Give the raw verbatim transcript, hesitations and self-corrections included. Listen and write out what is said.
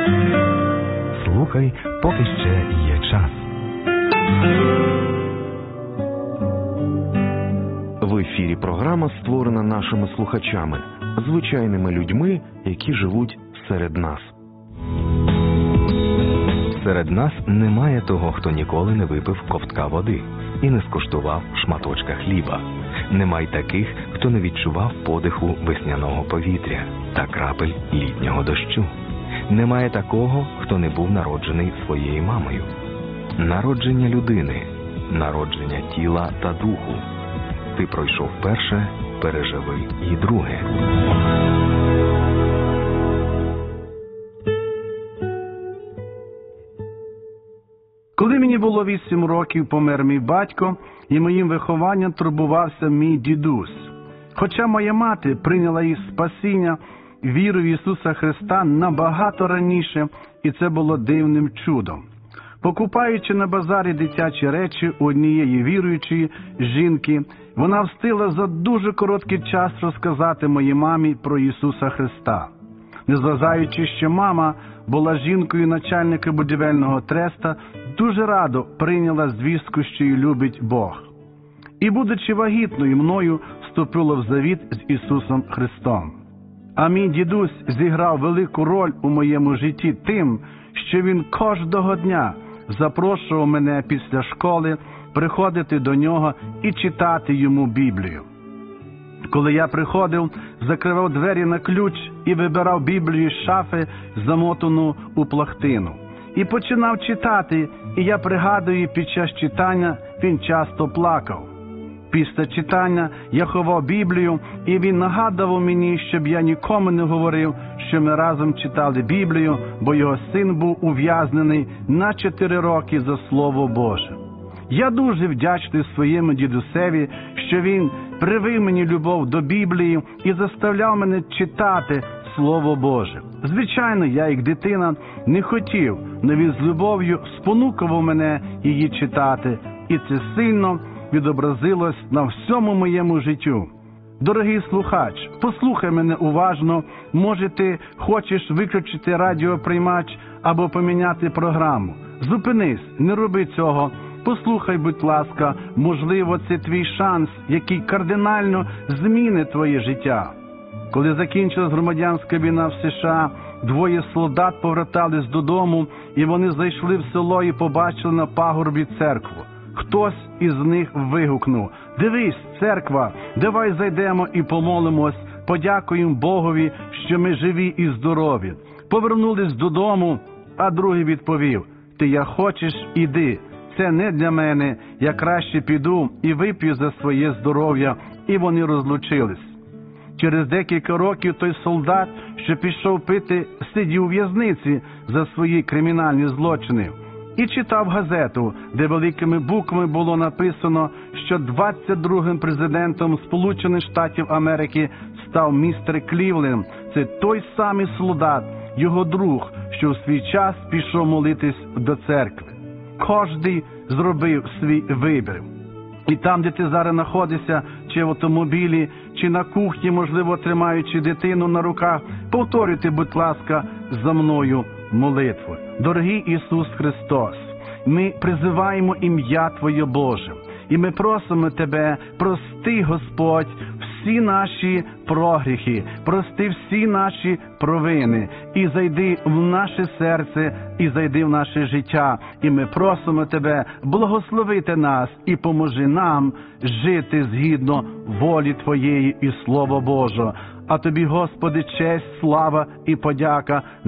Слухай, поки ще є час. В ефірі програма створена нашими слухачами, звичайними людьми, які живуть серед нас. Серед нас немає того, хто ніколи не випив ковтка води і не скуштував шматочка хліба. Немає таких, хто не відчував подиху весняного повітря та крапель літнього дощу. Немає такого, хто не був народжений своєю мамою. Народження людини, народження тіла та духу. Ти пройшов перше, переживи і друге. Коли мені було вісім років, помер мій батько, і моїм вихованням турбувався мій дідусь. Хоча моя мати прийняла її спасіння, віру в Ісуса Христа набагато раніше, і це було дивним чудом. Покупаючи на базарі дитячі речі у однієї віруючої жінки, вона встигла за дуже короткий час розказати моїй мамі про Ісуса Христа. Незважаючи, що мама була жінкою начальника будівельного треста, дуже радо прийняла звістку, що її любить Бог. І, будучи вагітною, мною вступила в завіт з Ісусом Христом. А мій дідусь зіграв велику роль у моєму житті тим, що він кожного дня запрошував мене після школи приходити до нього і читати йому Біблію. Коли я приходив, закривав двері на ключ і вибирав Біблію з шафи, замотану у плахтину. І починав читати, і я пригадую, під час читання він часто плакав. Після читання я ховав Біблію, і він нагадував мені, щоб я нікому не говорив, що ми разом читали Біблію, бо його син був ув'язнений на чотири роки за Слово Боже. Я дуже вдячний своєму дідусеві, що він привив мені любов до Біблії і заставляв мене читати Слово Боже. Звичайно, я, як дитина, не хотів, але він з любов'ю спонукував мене її читати, і це сильно відобразилось на всьому моєму життю. Дорогий слухач, послухай мене уважно, може ти хочеш виключити радіоприймач або поміняти програму. Зупинись, не роби цього. Послухай, будь ласка, можливо, це твій шанс, який кардинально змінить твоє життя. Коли закінчилась громадянська війна в США, двоє солдат повертались додому, і вони зайшли в село і побачили на пагорбі церкву. Хтось із них вигукнув: «Дивись, церква, давай зайдемо і помолимось, подякуємо Богові, що ми живі і здорові». Повернулись додому, а другий відповів: «Ти як хочеш, іди. Це не для мене, я краще піду і вип'ю за своє здоров'я». І вони розлучились. Через декілька років той солдат, що пішов пити, сидів у в'язниці за свої кримінальні злочини. І читав газету, де великими буквами було написано, що двадцять другим президентом Сполучених Штатів Америки став містер Клівленд. Це той самий солдат, його друг, що в свій час пішов молитись до церкви. Кожний зробив свій вибір. І там, де ти зараз знаходишся, чи в автомобілі, чи на кухні, можливо, тримаючи дитину на руках, повторюйте, будь ласка, за мною молитву. Дорогий Ісус Христос, ми призиваємо ім'я Твоє Боже, і ми просимо Тебе, прости, Господь, всі наші прогріхи, прости всі наші провини, і зайди в наше серце, і зайди в наше життя. І ми просимо Тебе благословити нас і поможи нам жити згідно волі Твоєї і Слова Божого. А Тобі, Господи, честь, слава і подяка